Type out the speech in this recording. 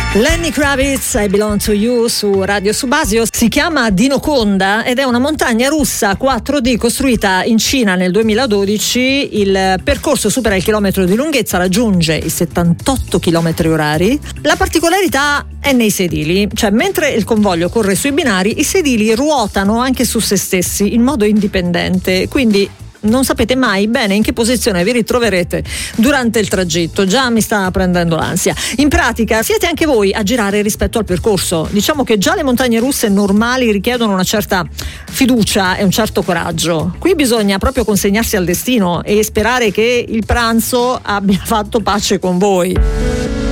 Lenny Kravitz, I Belong to You su Radio Subasio. Si chiama Dinoconda ed è una montagna russa 4D costruita in Cina nel 2012. Il percorso supera il chilometro di lunghezza, raggiunge i 78 km orari. La particolarità è nei sedili, cioè mentre il convoglio corre sui binari, i sedili ruotano anche su se stessi in modo indipendente, quindi non sapete mai bene in che posizione vi ritroverete durante il tragitto. Già mi sta prendendo l'ansia. In pratica siete anche voi a girare rispetto al percorso. Diciamo che già le montagne russe normali richiedono una certa fiducia e un certo coraggio. Qui bisogna proprio consegnarsi al destino e sperare che il pranzo abbia fatto pace con voi.